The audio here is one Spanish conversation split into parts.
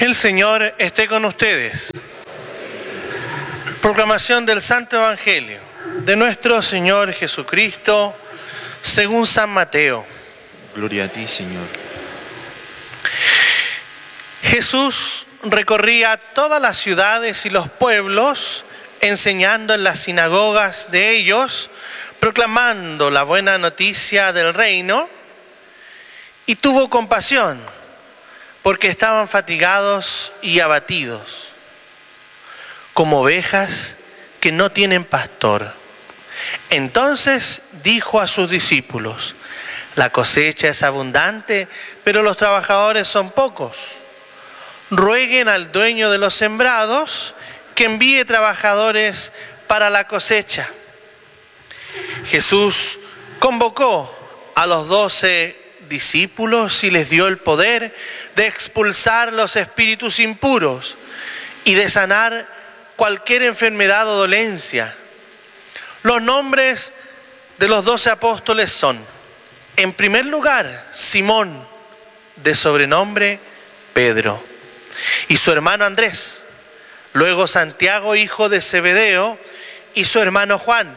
El Señor esté con ustedes. Proclamación del Santo Evangelio de nuestro Señor Jesucristo según San Mateo. Gloria a ti, Señor. Jesús recorría todas las ciudades y los pueblos, enseñando en las sinagogas de ellos, proclamando la buena noticia del reino, y tuvo compasión, porque estaban fatigados y abatidos, como ovejas que no tienen pastor. Entonces dijo a sus discípulos: la cosecha es abundante, pero los trabajadores son pocos. Rueguen al dueño de los sembrados que envíe trabajadores para la cosecha. Jesús convocó a los 12 discípulos y les dio el poder de expulsar los espíritus impuros y de sanar cualquier enfermedad o dolencia. Los nombres de los 12 apóstoles son: en primer lugar, Simón, de sobrenombre Pedro, y su hermano Andrés; luego Santiago, hijo de Zebedeo, y su hermano Juan;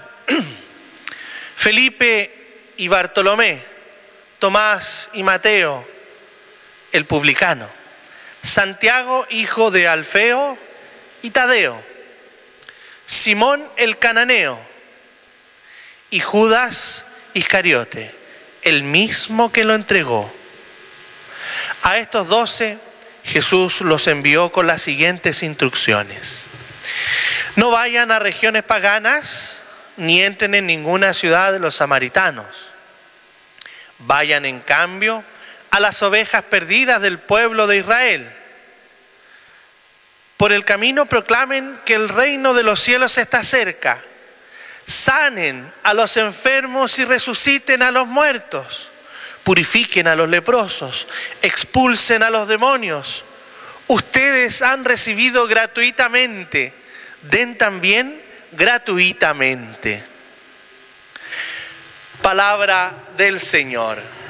Felipe y Bartolomé; Tomás y Mateo, el publicano; Santiago, hijo de Alfeo, y Tadeo; Simón el cananeo; y Judas Iscariote, el mismo que lo entregó. A estos 12 Jesús los envió con las siguientes instrucciones: no vayan a regiones paganas, ni entren en ninguna ciudad de los samaritanos. Vayan en cambio a las ovejas perdidas del pueblo de Israel. Por el camino proclamen que el reino de los cielos está cerca. Sanen a los enfermos y resuciten a los muertos. Purifiquen a los leprosos, expulsen a los demonios. Ustedes han recibido gratuitamente, den también gratuitamente. Palabra del Señor.